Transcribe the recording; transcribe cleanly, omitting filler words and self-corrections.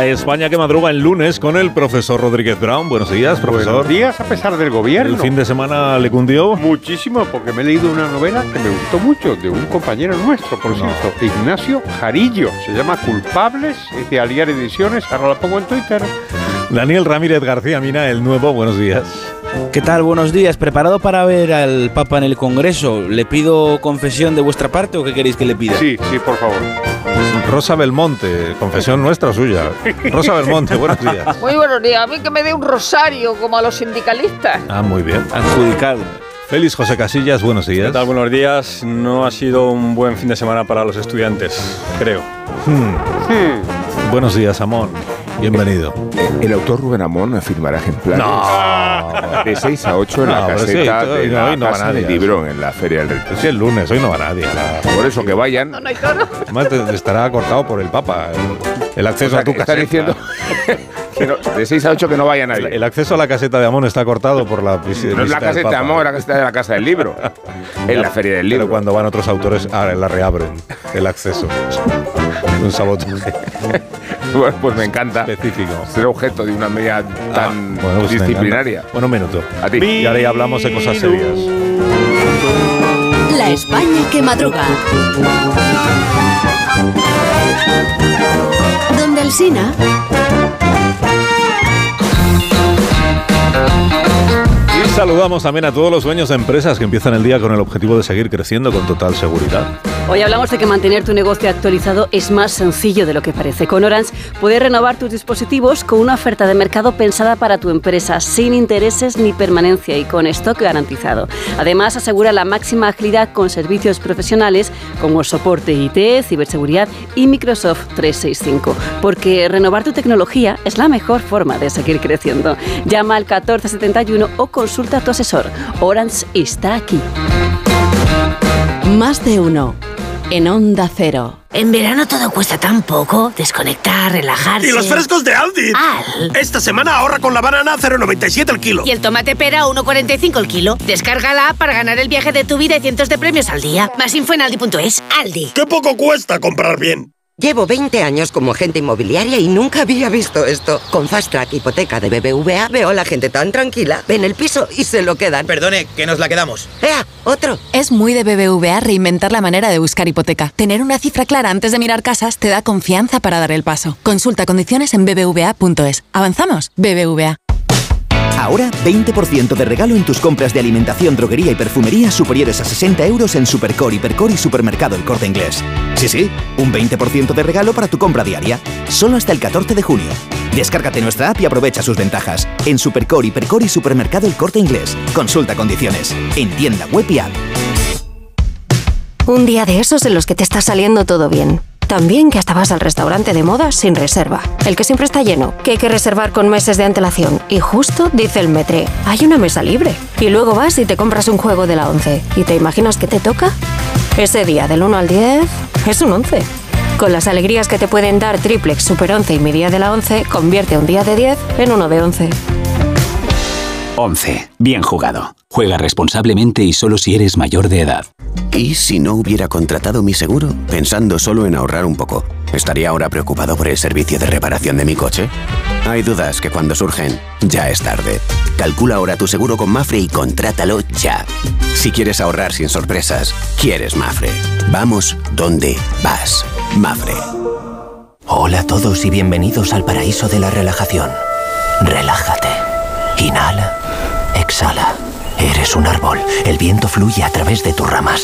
La España que madruga el lunes con el profesor Rodríguez Brown. Buenos días, profesor. Buenos días, a pesar del gobierno. ¿El fin de semana le cundió? Muchísimo, porque me he leído una novela que me gustó mucho, de un compañero nuestro, por cierto, Ignacio Jarillo. Se llama Culpables, es de Aliar Ediciones, ahora la pongo en Twitter. Daniel Ramírez García Mina, el nuevo, buenos días. ¿Qué tal? Buenos días. ¿Preparado para ver al Papa en el Congreso? ¿Le pido confesión de vuestra parte o qué queréis que le pida? Sí, por favor. Rosa Belmonte, confesión nuestra o suya. Rosa Belmonte, buenos días. Muy buenos días. A mí que me dé un rosario como a los sindicalistas. Ah, muy bien. Adjudicado. Félix José Casillas, buenos días. ¿Qué tal? Buenos días. No ha sido un buen fin de semana para los estudiantes, creo. Buenos días, Amón. Bienvenido. El autor Rubén Amón firmará ejemplares de 6 a 8 en la caseta de la Casa del Libro en la Feria del Retiro. Sí, el lunes, hoy no va nadie. Por eso que vayan. No hay toro. Además, estará cortado por el Papa el acceso a tu caseta. Están diciendo que no, de 6 a 8 que no vaya nadie. El acceso a la caseta de Amón está cortado por la visita. No es la caseta de Amón, es la caseta de la Casa del Libro. En la Feria del Libro. Pero cuando van otros autores, la reabren el acceso. Un sabotaje. Bueno, pues me encanta. Específico. Ser objeto de una medida tan pues disciplinaria. Bueno, un minuto. A ti. Y ahora ya hablamos de cosas serias. La España que madruga. Donde Alsina. Y saludamos también a todos los dueños de empresas que empiezan el día con el objetivo de seguir creciendo con total seguridad. Hoy hablamos de que mantener tu negocio actualizado es más sencillo de lo que parece. Con Orange puedes renovar tus dispositivos con una oferta de mercado pensada para tu empresa, sin intereses ni permanencia y con stock garantizado. Además, asegura la máxima agilidad con servicios profesionales como soporte IT, ciberseguridad y Microsoft 365. Porque renovar tu tecnología es la mejor forma de seguir creciendo. Llama al 1471 o consulta a tu asesor. Orange está aquí. Más de uno. En Onda Cero. En verano todo cuesta tan poco. Desconectar, relajarse. ¡Y los frescos de Aldi! ¡Al! Esta semana ahorra con la banana a 0,97 el kilo. Y el tomate pera a 1,45 el kilo. Descarga la app para ganar el viaje de tu vida y cientos de premios al día. Más info en aldi.es. Aldi. ¡Qué poco cuesta comprar bien! Llevo 20 años como agente inmobiliaria y nunca había visto esto. Con Fast Track Hipoteca de BBVA veo a la gente tan tranquila. Ven el piso y se lo quedan. Perdone, que nos la quedamos. ¡Ea! ¡Otro! Es muy de BBVA reinventar la manera de buscar hipoteca. Tener una cifra clara antes de mirar casas te da confianza para dar el paso. Consulta condiciones en bbva.es. ¿Avanzamos? BBVA. Ahora, 20% de regalo en tus compras de alimentación, droguería y perfumería superiores a 60 euros en Supercore, Hipercore y Supermercado El Corte Inglés. Sí, un 20% de regalo para tu compra diaria. Solo hasta el 14 de junio. Descárgate nuestra app y aprovecha sus ventajas. En Supercore, Hipercore y Supermercado El Corte Inglés. Consulta condiciones. En tienda web y app. Un día de esos en los que te está saliendo todo bien. También que hasta vas al restaurante de moda sin reserva. El que siempre está lleno, que hay que reservar con meses de antelación. Y justo dice el Metre, hay una mesa libre. Y luego vas y te compras un juego de la 11. ¿Y te imaginas qué te toca? Ese día del 1 al 10 es un 11. Con las alegrías que te pueden dar Triplex, Super 11 y mi día de la 11, convierte un día de 10 en uno de 11. 11. Bien jugado. Juega responsablemente y solo si eres mayor de edad. ¿Y si no hubiera contratado mi seguro, pensando solo en ahorrar un poco? ¿Estaría ahora preocupado por el servicio de reparación de mi coche? Hay dudas que cuando surgen, ya es tarde. Calcula ahora tu seguro con Mafre y contrátalo ya. Si quieres ahorrar sin sorpresas, quieres Mafre. Vamos donde vas. Mafre. Hola a todos y bienvenidos al paraíso de la relajación. Relájate. Inhala. Exhala. Eres un árbol. El viento fluye a través de tus ramas.